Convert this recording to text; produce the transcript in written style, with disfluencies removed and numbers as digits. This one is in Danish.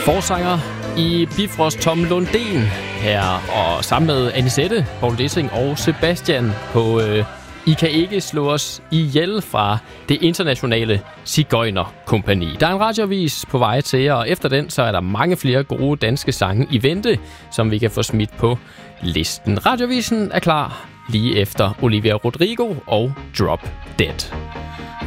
Forsanger i Bifrost Tom Lundén her, og sammen med Anisette, Paul Dissing og Sebastian på I kan ikke slå os ihjel fra det internationale Sigøjner-kompagni. Der er en radioavis på vej til jer, og efter den så er der mange flere gode danske sange i vente, som vi kan få smidt på listen. Radioavisen er klar lige efter Olivia Rodrigo og Drop Dead.